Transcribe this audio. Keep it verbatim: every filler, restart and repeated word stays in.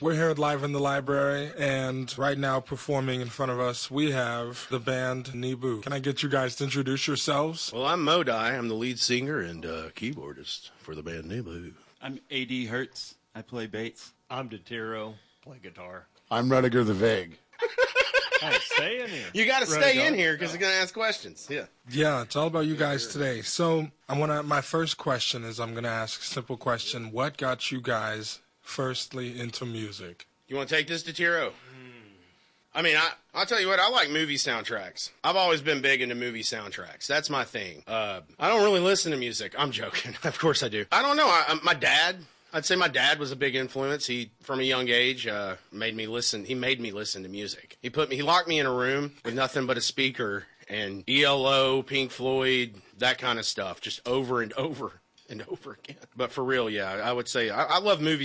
We're here at Live in the Library, and right now performing in front of us, we have the band Nebu. Can I get you guys to introduce yourselves? Well, I'm Modai. I'm the lead singer and uh, keyboardist for the band Nebu. I'm A D Hertz. I play bass. I'm DeTiro. Play guitar. I'm Rudiger the Vague. Hey, stay in here. You got to stay in here because he's going to ask questions. Yeah. Yeah, it's all about you guys today. So I'm gonna. My first question is I'm going to ask a simple question. What got you guys firstly into music? You want to take this, DeTiro? I mean, I, I'll tell you what, I like movie soundtracks. I've always been big into movie soundtracks. That's my thing. Uh, I don't really listen to music. I'm joking. Of course I do. I don't know. I, I, my dad, I'd say my dad was a big influence. He, from a young age, uh, made me listen. He made me listen to music. He put me, he locked me in a room with nothing but a speaker and E L O, Pink Floyd, that kind of stuff, just over and over and over again. But for real, yeah, I would say I, I love movie